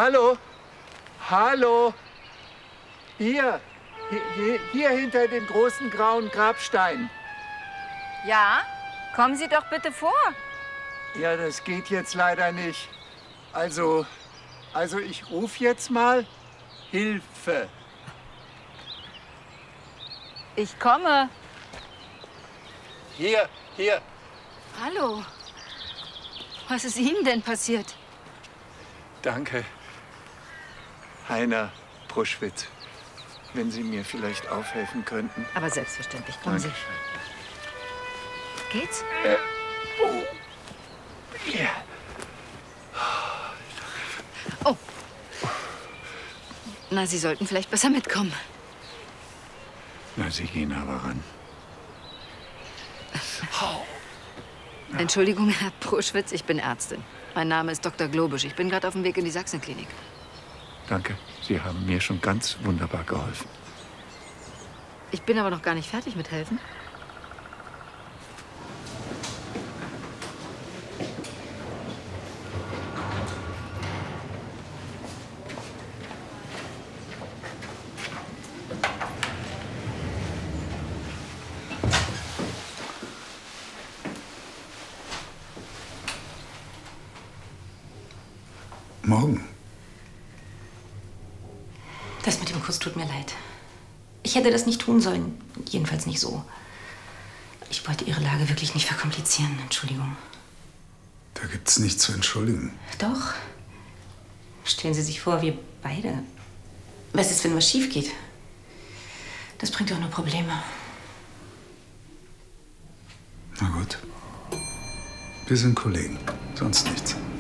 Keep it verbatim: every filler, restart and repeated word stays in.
Hallo? Hallo? Hier, hier, hier hinter dem großen grauen Grabstein. Ja? Kommen Sie doch bitte vor. Ja, das geht jetzt leider nicht. Also, also ich rufe jetzt mal Hilfe. Ich komme. Hier, hier. Hallo. Was ist Ihnen denn passiert? Danke. Heiner Pruschwitz. Wenn Sie mir vielleicht aufhelfen könnten. Aber selbstverständlich. Kommen Sie. Geht's? Äh, oh. Ja. Oh. Na, Sie sollten vielleicht besser mitkommen. Na, Sie gehen aber ran. Entschuldigung, Herr Pruschwitz, ich bin Ärztin. Mein Name ist Doktor Globusch. Ich bin gerade auf dem Weg in die Sachsenklinik. Danke. Sie haben mir schon ganz wunderbar geholfen. Ich bin aber noch gar nicht fertig mit helfen. Morgen. Das mit dem Kuss tut mir leid. Ich hätte das nicht tun sollen. Jedenfalls nicht so. Ich wollte Ihre Lage wirklich nicht verkomplizieren. Entschuldigung. Da gibt's nichts zu entschuldigen. Doch. Stellen Sie sich vor, wir beide. Was ist, wenn was schief geht? Das bringt doch nur Probleme. Na gut. Wir sind Kollegen. Sonst nichts.